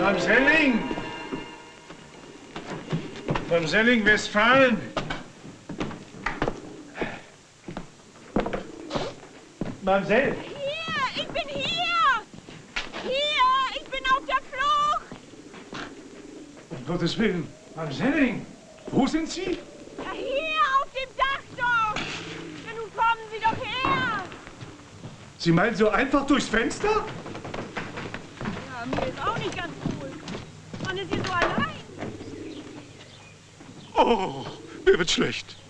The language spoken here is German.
Mamselling! Mamselling, Westfalen! Mamsell! Hier, ich bin hier! Hier, ich bin auf der Flucht! Um Gottes Willen, Mamselling! Wo sind Sie? Ja, hier, auf dem Dach doch! Ja, nun kommen Sie doch her! Sie meinen so einfach durchs Fenster? Ja, mir ist auch nicht ganz wohl. Man ist hier so allein. Oh, mir wird schlecht.